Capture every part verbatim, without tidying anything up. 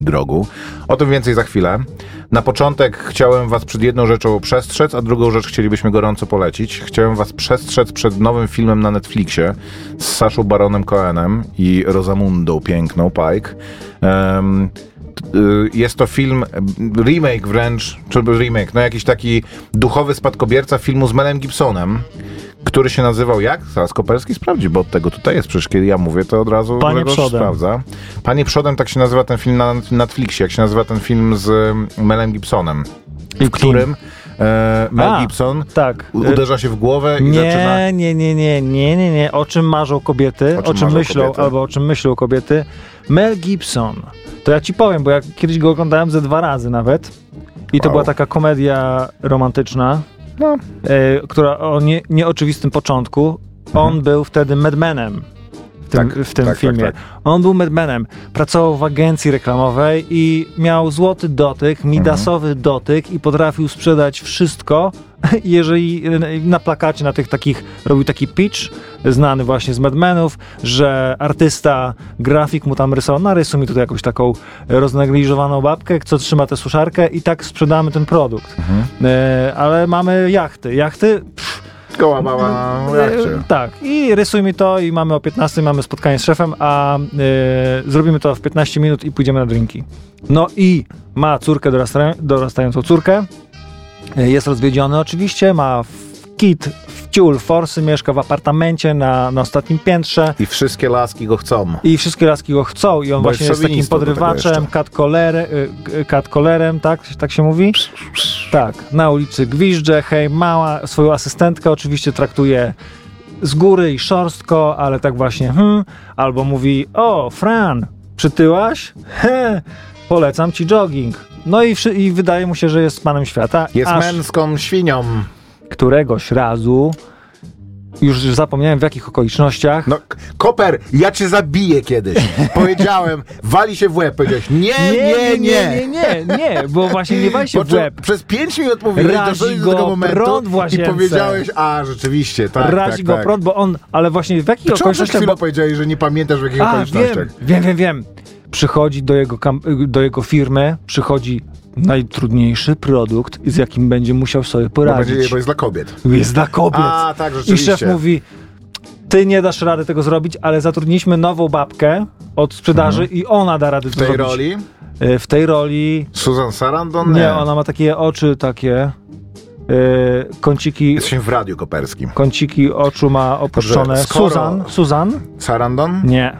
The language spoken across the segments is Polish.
Grogu. O tym więcej za chwilę. Na początek chciałem was przed jedną rzeczą przestrzec, a drugą rzecz chcielibyśmy gorąco polecić. Chciałem was przestrzec przed nowym filmem na Netflixie z Saszą Baronem Cohenem i Rosamundą piękną Pike. Um, Jest to film, remake wręcz, czy remake, no jakiś taki duchowy spadkobierca filmu z Melem Gibsonem, który się nazywał jak? Zaraz Koperski sprawdzi, bo od tego tutaj jest. Przecież kiedy ja mówię, to od razu Panie Przodem. sprawdza. Panie Przodem, tak się nazywa ten film na Netflixie. Jak się nazywa ten film z Melem Gibsonem, w którym e, Mel A, Gibson tak. uderza się w głowę i nie, zaczyna... Nie, nie, nie, nie, nie, nie. O czym marzą kobiety, o czym, o czym myślą, kobiety? Albo o czym myślą kobiety. Mel Gibson. To ja ci powiem, bo ja kiedyś go oglądałem ze dwa razy nawet. I to wow. była taka komedia romantyczna, no. e, która o nie, nieoczywistym początku. On mhm. był wtedy Madmanem w tym, tak, w tym tak, filmie. Tak, tak. On był Madmanem. Pracował w agencji reklamowej i miał złoty dotyk, midasowy mhm. dotyk i potrafił sprzedać wszystko. Jeżeli na plakacie, na tych takich, robił taki pitch, znany właśnie z Mad Menów, że artysta, grafik mu tam rysował, narysuj mi tutaj jakąś taką roznegliżowaną babkę, co trzyma tę suszarkę i tak sprzedamy ten produkt. Mhm. E, ale mamy jachty. Jachty... Pff, Goła mała na jachcie. E, tak. I rysuj mi to i mamy o piętnastej mamy spotkanie z szefem, a e, zrobimy to w piętnaście minut i pójdziemy na drinki. No i ma córkę, dorasta, dorastającą córkę. Jest rozwiedziony oczywiście, ma kit, wciół, forsy, mieszka w apartamencie na, na ostatnim piętrze. I wszystkie laski go chcą. I wszystkie laski go chcą i on Bo właśnie jest takim podrywaczem, catcallerem, catcallerem, tak? Tak się mówi? Tak, na ulicy gwizdże, hej mała, swoją asystentkę oczywiście traktuje z góry i szorstko, ale tak właśnie hmm, albo mówi, o Fran, przytyłaś? He, polecam ci jogging. No i, i wydaje mu się, że jest panem świata. Jest męską świnią. Któregoś razu, już zapomniałem w jakich okolicznościach. No, Koper, ja cię zabiję kiedyś. Powiedziałem, wali się w łeb. Powiedziałeś, nie, nie, nie. Nie, nie, nie, nie, bo właśnie nie wali się w łeb. Przez pięć minut mówiłeś, doszedłeś do tego momentu i powiedziałeś, a rzeczywiście, tak, Razi tak, go tak. prąd, bo on, ale właśnie w jakich to okolicznościach... Czemu chwilę powiedziałeś, że nie pamiętasz w jakich a, okolicznościach? Wiem, wiem, wiem, wiem. Przychodzi do jego, do jego firmy, przychodzi najtrudniejszy produkt, z jakim będzie musiał sobie poradzić. Bo, będzie, bo jest dla kobiet. Jest dla kobiet. A, tak, rzeczywiście. I szef mówi, ty nie dasz rady tego zrobić, ale zatrudniliśmy nową babkę od sprzedaży mhm. i ona da radę w to tej zrobić. roli? W tej roli... Susan Sarandon? Nie, nie ona ma takie oczy takie... Yy, kąciki... Jesteśmy w Radiu Koperskim. Kąciki oczu ma opuszczone. Dobrze, skoro... Susan? Susan? Sarandon? Nie.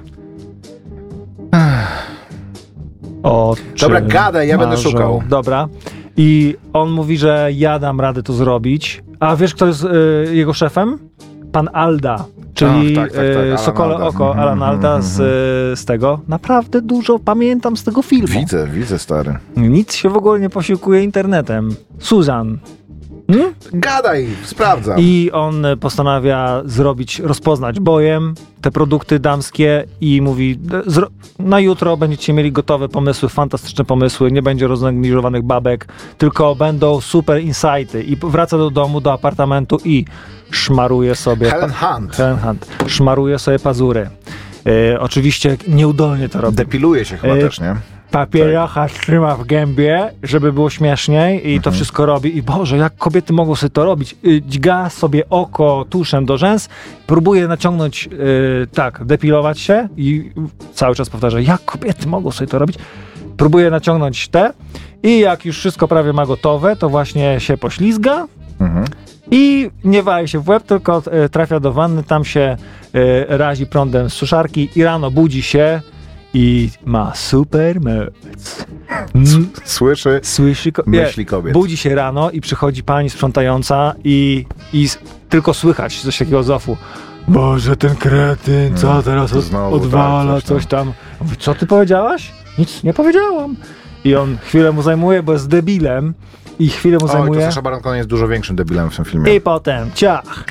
Oczy Dobra, gadaj, ja marzą. będę szukał. Dobra. I on mówi, że ja dam radę to zrobić. A wiesz, kto jest y, jego szefem? Pan Alda, czyli Ach, tak, tak, tak. y, Sokole Alda. Oko, Mm-hmm, Alan Alda mm-hmm. z, z tego. Naprawdę dużo pamiętam z tego filmu. Widzę, widzę, stary. Nic się w ogóle nie posiłkuje internetem. Susan. Hmm? Gadaj, sprawdzam. I on postanawia zrobić, rozpoznać bojem te produkty damskie i mówi, na jutro będziecie mieli gotowe pomysły, fantastyczne pomysły, nie będzie roznegliżowanych babek, tylko będą super insighty. I wraca do domu, do apartamentu i szmaruje sobie... Helen Hunt. Helen Hunt. Szmaruje sobie pazury. E, oczywiście nieudolnie to robi. Depiluje się chyba e, też, nie? Papierocha tak. trzyma w gębie, żeby było śmieszniej i mhm. to wszystko robi. I Boże, jak kobiety mogą sobie to robić? Dźga sobie oko tuszem do rzęs, próbuje naciągnąć, yy, tak, depilować się i cały czas powtarza, jak kobiety mogą sobie to robić? Próbuje naciągnąć te i jak już wszystko prawie ma gotowe, to właśnie się poślizga mhm. i nie wali się w łeb, tylko y, trafia do wanny, tam się y, razi prądem z suszarki i rano budzi się i ma super moc. Słyszy, Słyszy ko- myśli kobiet. Budzi się rano i przychodzi pani sprzątająca i, i s- tylko słychać coś takiego z ofu. Boże, ten kretyn, co no, teraz od, znowu, odwala, tak, coś tam. Mówi, co ty powiedziałaś? Nic nie powiedziałam. I on chwilę mu zajmuje, bo jest debilem i chwilę mu Oj, zajmuje. to Sasha Baron Cohen jest dużo większym debilem w tym filmie. I potem ciach.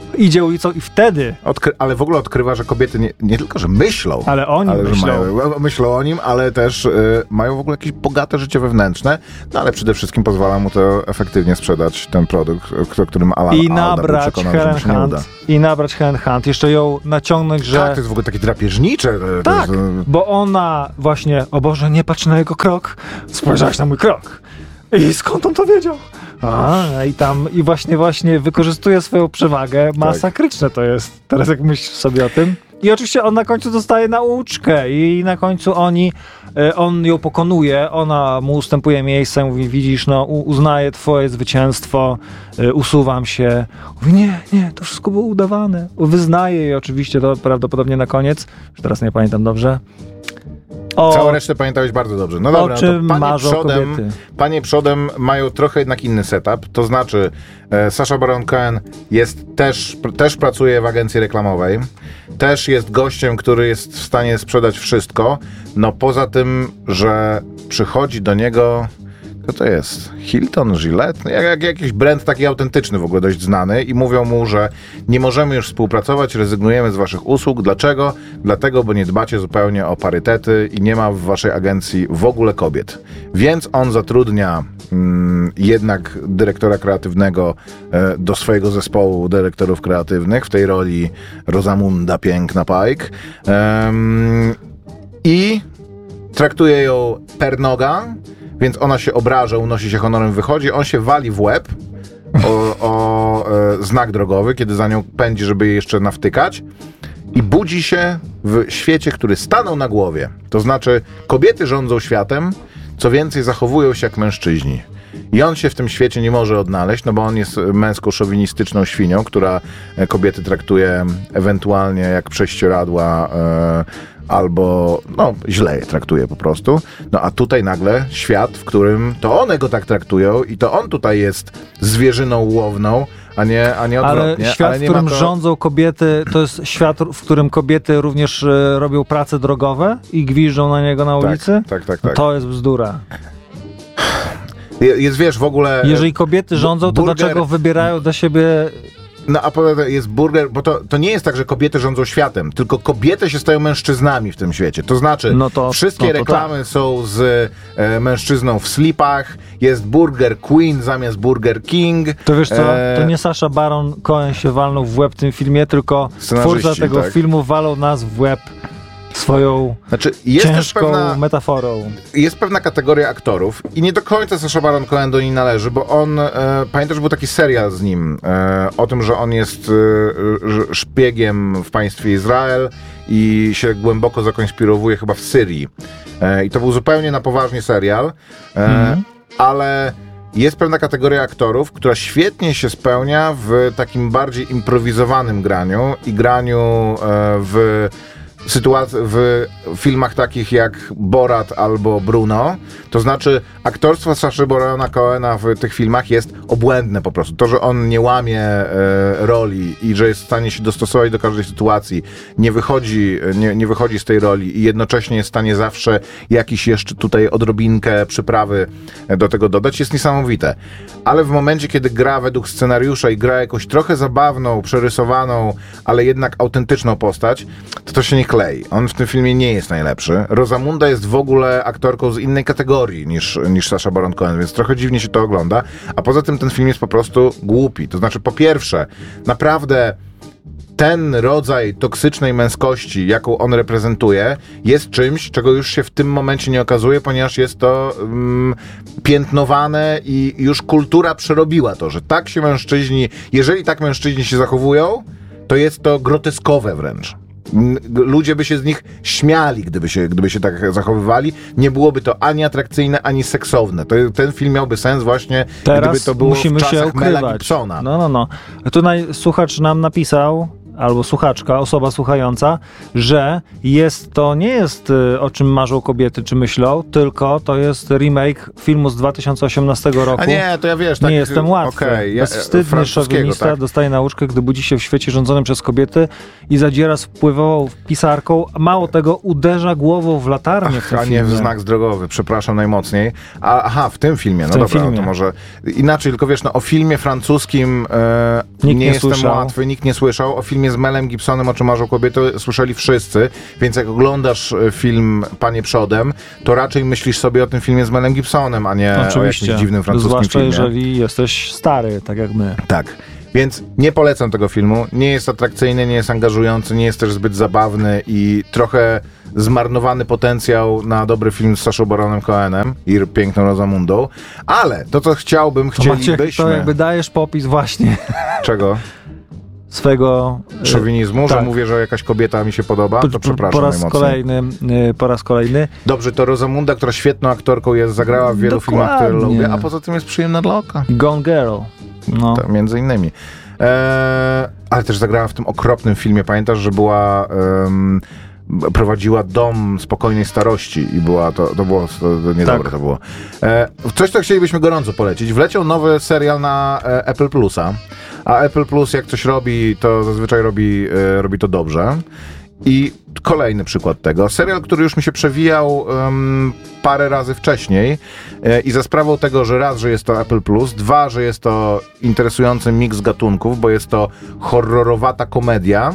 Idzie ulicą i wtedy... Odkry- ale w ogóle odkrywa, że kobiety nie, nie tylko, że myślą, Ale oni ale, że myślą. Mają, myślą o nim, ale też y, mają w ogóle jakieś bogate życie wewnętrzne, no ale przede wszystkim pozwala mu to efektywnie sprzedać ten produkt, o którym Alan I Alda był nabrać przekonany, że Helen mu się nie uda. Hunt. I nabrać Helen Hunt. Jeszcze ją naciągnąć, że... Tak, to jest w ogóle takie drapieżnicze. To Tak, jest, bo ona właśnie, o Boże, nie patrz na jego krok, spojrzałeś na mój krok. I skąd on to wiedział? A, i tam, i właśnie, właśnie wykorzystuje swoją przewagę. Masakryczne to jest. Teraz jak myślisz sobie o tym. I oczywiście on na końcu dostaje nauczkę i na końcu oni, on ją pokonuje, ona mu ustępuje miejsce, mówi, widzisz, no uznaję twoje zwycięstwo, usuwam się. Mówi, nie, nie, to wszystko było udawane. Wyznaje jej oczywiście to prawdopodobnie na koniec, już teraz nie pamiętam dobrze. O, Całą resztę pamiętałeś bardzo dobrze. No dobra, o czym to panie marzą przodem, kobiety? panie przodem mają trochę jednak inny setup, to znaczy e, Sacha Baron Cohen jest też, pr- też pracuje w agencji reklamowej, też jest gościem, który jest w stanie sprzedać wszystko, no poza tym, że przychodzi do niego... Co to jest? Hilton, Gillette? Jak, jak jakiś brand taki autentyczny w ogóle, dość znany i mówią mu, że nie możemy już współpracować, rezygnujemy z waszych usług. Dlaczego? Dlatego, bo nie dbacie zupełnie o parytety i nie ma w waszej agencji w ogóle kobiet. Więc on zatrudnia mm, jednak dyrektora kreatywnego e, do swojego zespołu dyrektorów kreatywnych, w tej roli Rosamunda Piękna Pike. Ehm, I traktuje ją per noga, więc ona się obraża, unosi się honorem, wychodzi, on się wali w łeb o, o e, znak drogowy, kiedy za nią pędzi, żeby jej jeszcze nawtykać i budzi się w świecie, który stanął na głowie. To znaczy kobiety rządzą światem, co więcej zachowują się jak mężczyźni. I on się w tym świecie nie może odnaleźć, no bo on jest męską szowinistyczną świnią, która kobiety traktuje ewentualnie jak prześcieradła, e, albo no źle je traktuje po prostu. No a tutaj nagle świat, w którym to one go tak traktują i to on tutaj jest zwierzyną łowną, a nie, a nie odwrotnie. Ale świat, Ale nie w którym ma to... rządzą kobiety, to jest świat, w którym kobiety również e, robią prace drogowe i gwiżdżą na niego na ulicy? Tak, tak, tak. tak. To jest bzdura. Jest, wiesz, w ogóle... Jeżeli kobiety rządzą, to burger- dlaczego wybierają dla siebie... No a poza tym jest burger, bo to, to nie jest tak, że kobiety rządzą światem, tylko kobiety się stają mężczyznami w tym świecie. To znaczy, No to- wszystkie no to reklamy są z e, mężczyzną w slipach, jest Burger Queen zamiast Burger King. To wiesz co, E, to nie Sacha Baron Cohen się walnął w łeb w tym filmie, tylko Scenarzyści, twórca tego tak. filmu walał nas w łeb swoją Znaczy, jest też ciężką pewna, metaforą. jest pewna kategoria aktorów i nie do końca Sacha Baron Cohen do niej należy, bo on, e, pamiętasz, że był taki serial z nim e, o tym, że on jest e, szpiegiem w państwie Izrael i się głęboko zakonspirowuje chyba w Syrii. E, I to był zupełnie na poważnie serial, e, Mhm. ale jest pewna kategoria aktorów, która świetnie się spełnia w takim bardziej improwizowanym graniu i graniu e, w sytuacji w filmach takich jak Borat albo Bruno, to znaczy aktorstwo Saszy Barona Cohena w tych filmach jest obłędne po prostu. To, że on nie łamie e, roli i że jest w stanie się dostosować do każdej sytuacji, nie wychodzi, nie, nie wychodzi z tej roli i jednocześnie jest w stanie zawsze jakiś jeszcze tutaj odrobinkę przyprawy do tego dodać, jest niesamowite. Ale w momencie, kiedy gra według scenariusza i gra jakąś trochę zabawną, przerysowaną, ale jednak autentyczną postać, to to się nie klei. On w tym filmie nie jest najlepszy. Rosamunda jest w ogóle aktorką z innej kategorii niż, niż Sacha Baron Cohen, więc trochę dziwnie się to ogląda. A poza tym ten film jest po prostu głupi. To znaczy, po pierwsze, naprawdę ten rodzaj toksycznej męskości, jaką on reprezentuje, jest czymś, czego już się w tym momencie nie okazuje, ponieważ jest to um, piętnowane i już kultura przerobiła to, że tak się mężczyźni, jeżeli tak mężczyźni się zachowują, to jest to groteskowe wręcz. Ludzie by się z nich śmiali, gdyby się, gdyby się tak zachowywali. Nie byłoby to ani atrakcyjne, ani seksowne. To, ten film miałby sens właśnie, Teraz gdyby to było musimy w czasach się ukrywać. Mela Gibsona. No, no, no. Tutaj słuchacz nam napisał, albo słuchaczka, osoba słuchająca, że jest to nie jest y, o czym marzą kobiety, czy myślą, tylko to jest remake filmu z dwa tysiące osiemnastego roku. A nie, to ja wiesz, tak... Nie jestem łatwy. Okay, ja, Bezwstydny szowinista tak? dostaje nauczkę, gdy budzi się w świecie rządzonym przez kobiety i zadziera z wpływową pisarką. Mało tego, uderza głową w latarnię Ach, w tym a nie filmie. w znak drogowy, przepraszam najmocniej. A, aha, w tym filmie, no tym dobra, filmie. to może inaczej, tylko wiesz, no o filmie francuskim e, Nikt nie, nie jestem słyszał. łatwy, nikt nie słyszał. O filmie z Melem Gibsonem, o czym marzą kobiety, słyszeli wszyscy, więc jak oglądasz film Panie Przodem, to raczej myślisz sobie o tym filmie z Melem Gibsonem, a nie Oczywiście. o jakimś dziwnym francuskim Zwłaszcza filmie. jeżeli jesteś stary, tak jak my. Tak. Więc nie polecam tego filmu. Nie jest atrakcyjny, nie jest angażujący, nie jest też zbyt zabawny i trochę zmarnowany potencjał na dobry film z Saszą Baronem Cohenem i piękną Rosamundą. Ale to, co chciałbym, To Maciek, chcielibyśmy... to jakby dajesz popis właśnie Czego? swego... e, Szowinizmu, tak. że mówię, że jakaś kobieta mi się podoba? Po, To przepraszam po raz najmocniej. kolejny, y, po raz kolejny. Dobrze, to Rosamunda, która świetną aktorką jest, zagrała w wielu Dokładnie. filmach, które lubię, a poza tym jest przyjemna dla oka. Gone Girl. No. Tak, między innymi. Eee, ale też zagrała w tym okropnym filmie. Pamiętasz, że była... em, prowadziła dom spokojnej starości i była to, to było to, to niedobre Tak. to było. E, coś, co chcielibyśmy gorąco polecić. Wleciał nowy serial na e, Apple Plusa, a Apple Plus jak coś robi, to zazwyczaj robi, e, robi to dobrze. I kolejny przykład tego. Serial, który już mi się przewijał um, parę razy wcześniej e, i za sprawą tego, że raz, że jest to Apple Plus, dwa, że jest to interesujący miks gatunków, bo jest to horrorowata komedia,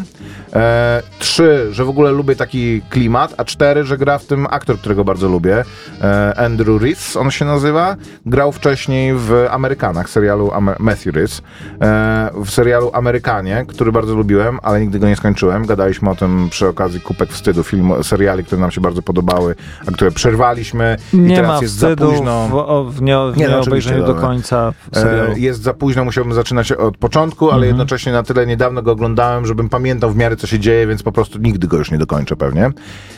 e, trzy, że w ogóle lubię taki klimat, a cztery, że gra w tym aktor, którego bardzo lubię, e, Andrew Rhys, on się nazywa, grał wcześniej w Amerykanach, serialu Amer- Matthew Rhys, e, w serialu Amerykanie, który bardzo lubiłem, ale nigdy go nie skończyłem. Gadaliśmy o tym przy okazji Kupek Wstydu, film, seriali, które nam się bardzo podobały, a które przerwaliśmy i Nie teraz ma jest za wstydu późno. w, o, w nie, w Nie, no, nieobejrzeniu oczywiście, do dobra. końca serialu. E, jest za późno, musiałbym zaczynać od początku, ale Mhm. jednocześnie na tyle niedawno go oglądałem, żebym pamiętał w miarę co się dzieje, więc po prostu nigdy go już nie dokończę pewnie.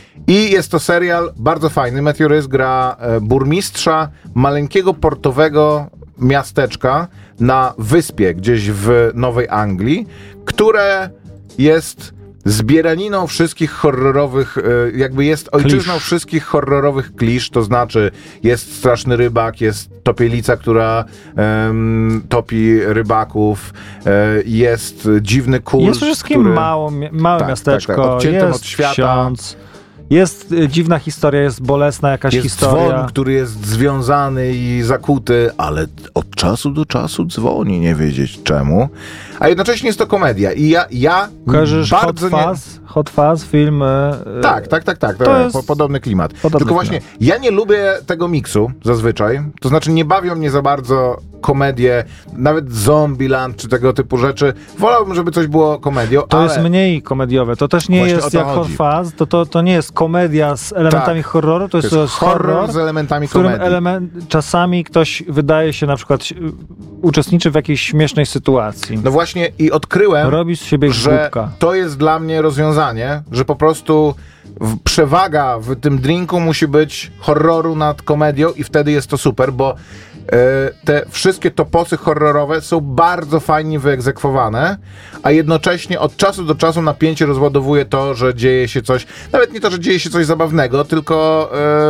I jest to serial bardzo fajny. Matthew Rhys gra e, burmistrza maleńkiego portowego miasteczka na wyspie gdzieś w Nowej Anglii, które jest zbieraniną wszystkich horrorowych, e, jakby jest ojczyzną Klisz. wszystkich horrorowych klisz, to znaczy jest straszny rybak, jest topielica, która em, topi rybaków, e, jest dziwny kult, Jest wszystkim który... mało, mi- małe Tak, miasteczko, tak, tak. Odciętym jest od świata. ksiądz, jest y, dziwna historia, jest bolesna jakaś Jest historia. dzwon, który jest związany i zakuty, ale od czasu do czasu dzwoni, nie wiedzieć czemu. A jednocześnie jest to komedia. I ja, ja Kojarzysz Hot bardzo nie... Fuzz? Hot Fuzz, film... y, Tak, tak, tak, tak. To To jest po, podobny klimat. podobny Tylko właśnie klimat. ja nie lubię tego miksu zazwyczaj. To znaczy nie bawią mnie za bardzo komedie, nawet Zombieland czy tego typu rzeczy. Wolałbym, żeby coś było komedią, To ale... jest mniej komediowe. To też nie Właśnie o jest to jak Hot chodzi. Fuzz, to, to, to nie jest komedia z elementami Tak. horroru, to jest, To jest horror horror, z elementami w którym komedii. element, czasami ktoś wydaje się na przykład y, uczestniczy w jakiejś śmiesznej sytuacji. No właśnie i odkryłem, Robi z siebie że głupka. to jest dla mnie rozwiązanie, że po prostu w, przewaga w tym drinku musi być horroru nad komedią i wtedy jest to super, bo e, te wszystkie toposy horrorowe są bardzo fajnie wyegzekwowane, a jednocześnie od czasu do czasu napięcie rozładowuje to, że dzieje się coś, nawet nie to, że dzieje się coś zabawnego, tylko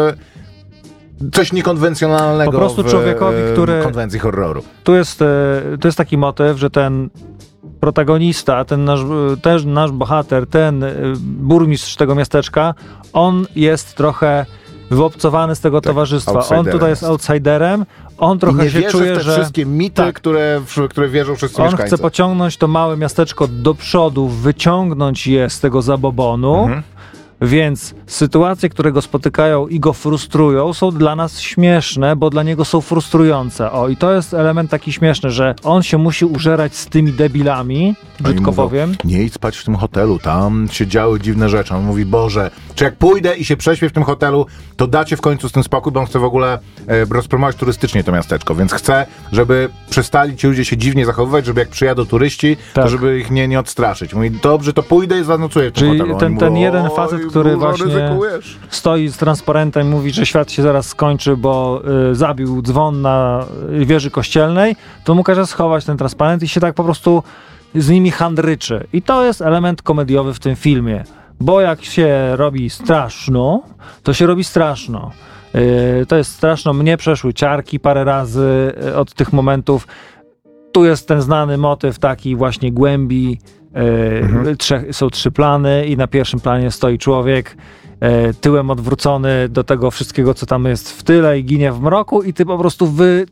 e, coś niekonwencjonalnego Po prostu w, człowiekowi, e, który- konwencji horroru. Tu jest, e, tu jest taki motyw, że ten protagonista, ten nasz, e, też nasz bohater, ten e, burmistrz tego miasteczka, on jest trochę wyobcowany z tego towarzystwa. On outsiderem tutaj jest jest. outsiderem, on I trochę nie się wierzy czuje, w te że wszystkie mity, Tak. które, w które wierzą wszyscy on mieszkańcy. chce pociągnąć to małe miasteczko do przodu, wyciągnąć je z tego zabobonu, Mhm. więc sytuacje, które go spotykają i go frustrują, są dla nas śmieszne, bo dla niego są frustrujące. O, i to jest element taki śmieszny, że on się musi użerać z tymi debilami, Oni brzydko mówią, powiem. nie idź spać w tym hotelu, tam się działy dziwne rzeczy. On mówi, Boże, czy jak pójdę i się prześpię w tym hotelu, to dacie w końcu z tym spokój, bo on chce w ogóle e, rozpromować turystycznie to miasteczko, więc chce, żeby przestali ci ludzie się dziwnie zachowywać, żeby jak przyjadą turyści, Tak. to żeby ich nie, nie odstraszyć. Mówi, dobrze, to pójdę i zanocuję w tym Czyli hotelu. ten- Oni ten mówią, jeden "Oj, facet, który dużo właśnie- ryzykujesz". Stoi z transparentem i mówi, że świat się zaraz skończy, bo y, zabił dzwon na y, wieży kościelnej, to mu każe schować ten transparent i się tak po prostu z nimi handryczy. I to jest element komediowy w tym filmie. Bo jak się robi straszno, to się robi straszno. Yy, to jest straszno. Mnie przeszły ciarki parę razy yy, od tych momentów. Tu jest ten znany motyw taki właśnie głębi. Yy, mhm. trzech, są trzy plany i na pierwszym planie stoi człowiek yy, tyłem odwrócony do tego wszystkiego, co tam jest w tyle i ginie w mroku i ty po prostu wy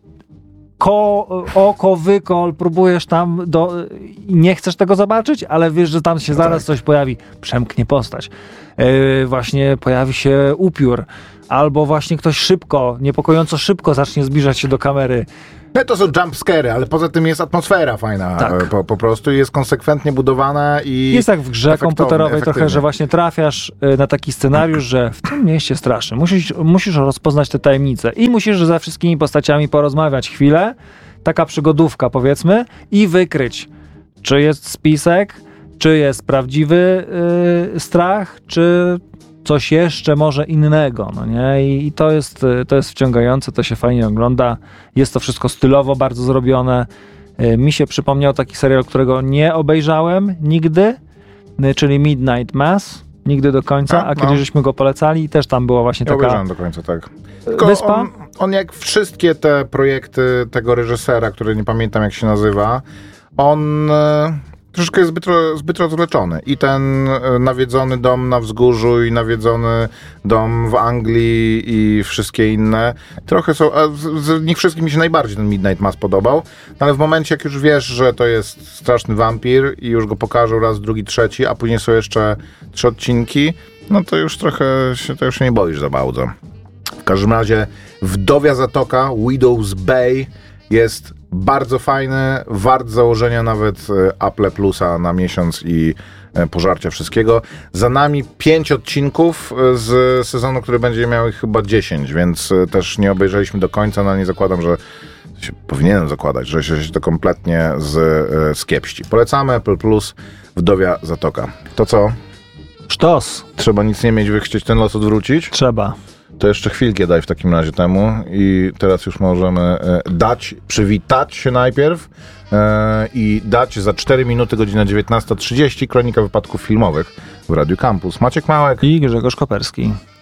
Ko, oko, wykol, próbujesz tam do, i nie chcesz tego zobaczyć, ale wiesz, że tam się zaraz coś pojawi, przemknie postać. Yy, właśnie pojawi się upiór, albo właśnie ktoś szybko, niepokojąco szybko zacznie zbliżać się do kamery. No to są jumpscary, ale poza tym jest atmosfera fajna, tak. po, po prostu jest konsekwentnie budowana i jest jak w grze komputerowej trochę, że właśnie trafiasz na taki scenariusz, że w tym mieście strasznym. Musisz, musisz rozpoznać te tajemnice i musisz ze wszystkimi postaciami porozmawiać chwilę, taka przygodówka powiedzmy, i wykryć, czy jest spisek, czy jest prawdziwy yy, strach, czy coś jeszcze może innego, no nie? I, i to jest, to jest wciągające, to się fajnie ogląda. Jest to wszystko stylowo bardzo zrobione. Mi się przypomniał taki serial, którego nie obejrzałem nigdy, czyli Midnight Mass. Nigdy do końca, a, a kiedyś no. żeśmy go polecali i też tam była właśnie ja taka... obejrzałem do końca, tak. Tylko wyspa? On, on jak wszystkie te projekty tego reżysera, który nie pamiętam jak się nazywa, on... troszeczkę jest zbyt, zbyt rozleczony. I ten nawiedzony dom na wzgórzu, i nawiedzony dom w Anglii, i wszystkie inne. Trochę są... A z, z nich wszystkich mi się najbardziej ten Midnight Mass podobał. No ale w momencie, jak już wiesz, że to jest straszny wampir i już go pokażą raz, drugi, trzeci, a później są jeszcze trzy odcinki, no to już trochę się, to już się nie boisz za bardzo. W każdym razie Wdowia Zatoka, Widow's Bay, jest bardzo fajny, wart założenia nawet Apple Plusa na miesiąc i pożarcia wszystkiego. Za nami pięć odcinków z sezonu, który będzie miał ich chyba dziesięć, więc też nie obejrzeliśmy do końca, no nie zakładam, że się, powinienem zakładać, że się to kompletnie z, skiepści. Polecamy Apple Plus, Wdowia Zatoka. To co? Sztos. Trzeba nic nie mieć, wy chcieć ten los odwrócić? Trzeba. To jeszcze chwilkę daj w takim razie temu i teraz już możemy e, dać, przywitać się najpierw e, i dać za cztery minuty, godzina dziewiętnasta trzydzieści, Kronika Wypadków Filmowych w Radiu Campus. Maciek Małek i Grzegorz Koperski.